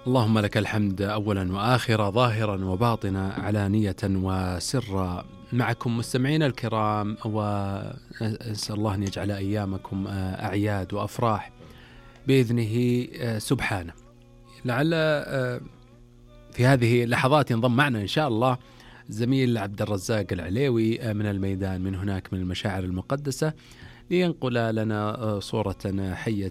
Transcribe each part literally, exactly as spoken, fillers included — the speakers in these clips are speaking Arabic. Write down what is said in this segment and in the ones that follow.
اللهم لك الحمد أولا وآخرا، ظاهرا وباطنا، علانية وسرا. معكم مستمعين الكرام، ونسأل الله أن يجعل أيامكم أعياد وأفراح بإذنه سبحانه. لعل في هذه اللحظات ينضم معنا إن شاء الله زميل عبد الرزاق العليوي من الميدان، من هناك من المشاعر المقدسة، لينقل لنا صورة حية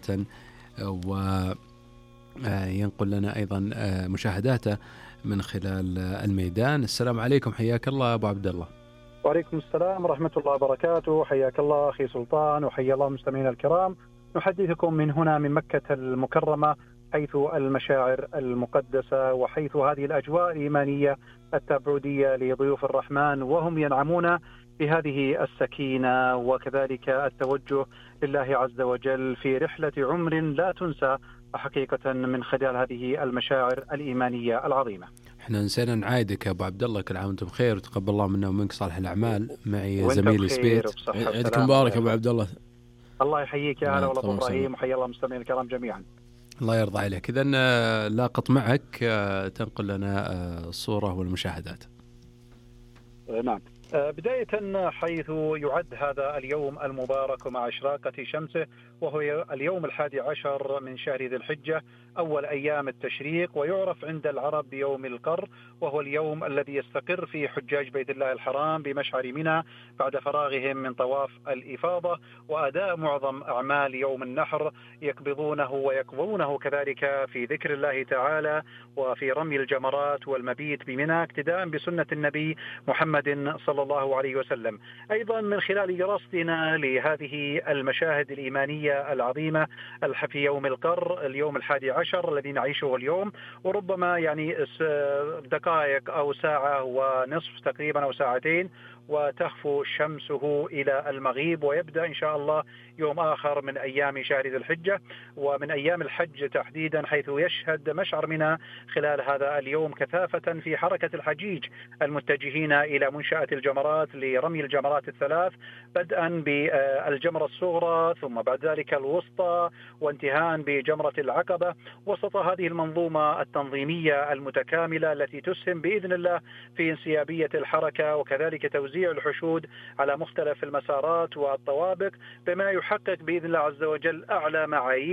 وينقل لنا أيضا مشاهداته من خلال الميدان. السلام عليكم، حياك الله أبو عبد الله. وعليكم السلام ورحمة الله وبركاته، حياك الله أخي سلطان، وحيا الله المستمعين الكرام. نحدثكم من هنا من مكة المكرمة، حيث المشاعر المقدسة، وحيث هذه الأجواء الإيمانية التعبدية لضيوف الرحمن، وهم ينعمون بهذه السكينة وكذلك التوجه لله عز وجل في رحلة عمر لا تنسى حقيقة من خلال هذه المشاعر الإيمانية العظيمة. احنا نسينا نعايدك يا ابو عبد الله، كل عام وانتم بخير وتقبل الله منا ومنك صالح الاعمال. معي زميلي سبيت، عيدكم مبارك يا ابو عبد الله. الله يحييك يا هلا والله ابراهيم، وحيا الله المستمعين الكرام جميعا. الله يرضى عليك. اذا لاقط معك تنقل لنا الصوره والمشاهدات. نعم، بداية حيث يعد هذا اليوم المبارك مع إشراقة شمسه، وهو اليوم الحادي عشر من شهر ذي الحجة، أول أيام التشريق، ويعرف عند العرب بيوم القر، وهو اليوم الذي يستقر فيه حجاج بيت الله الحرام بمشعر منى بعد فراغهم من طواف الإفاضة وأداء معظم أعمال يوم النحر، يقبضونه ويقضونه كذلك في ذكر الله تعالى وفي رمي الجمرات والمبيت بمنى اقتداء بسنة النبي محمد صلى الله عليه وسلم. أيضا من خلال رصدنا لهذه المشاهد الإيمانية العظيمة في يوم القر، اليوم الحادي عشر الذي نعيشه اليوم، وربما يعني دقائق أو ساعة ونصف تقريبا أو ساعتين وتخفو شمسه إلى المغيب، ويبدأ إن شاء الله يوم آخر من أيام شهر ذي الحجة ومن أيام الحج تحديدا، حيث يشهد مشعر منى خلال هذا اليوم كثافة في حركة الحجيج المتجهين إلى منشأة الجمرات لرمي الجمرات الثلاث، بدءا بالجمرة الصغرى ثم بعد ذلك الوسطى وانتهاء بجمرة العقبة، وسط هذه المنظومة التنظيمية المتكاملة التي تسهم بإذن الله في انسيابية الحركة وكذلك توزيع الحشود على مختلف المسارات والطوابق، بما يحقق بإذن الله عز وجل أعلى معايير